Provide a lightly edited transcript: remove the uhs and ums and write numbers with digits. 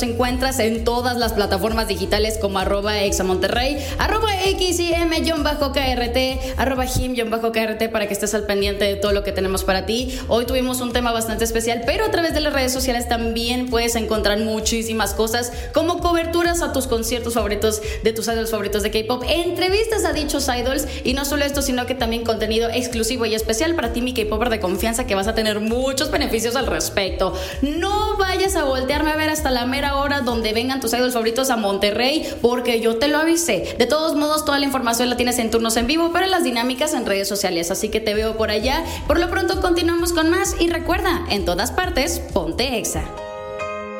encuentras en todas las plataformas digitales como @examonterrey, @xim-krt, @him-krt para que estés al pendiente de todo lo que tenemos para ti. Hoy tuvimos un tema bastante especial, pero a través de las redes sociales también puedes encontrar muchísimas cosas como coberturas a tus conciertos favoritos de tus idols favoritos de K-pop, entrevistas a dichos idols y no solo esto, sino que también contenido exclusivo y especial para ti, mi K-popper de confianza, que vas a tener muchos beneficios al respecto. No vayas a voltearme a ver hasta la mera hora donde vengan tus idols favoritos a Monterrey, porque yo te lo avisé. De todos modos, toda la información la tienes en turnos en vivo, pero las dinámicas en redes sociales, así que te veo por allá. Por lo pronto continuamos con más y recuerda, en todas partes, ponte Exa.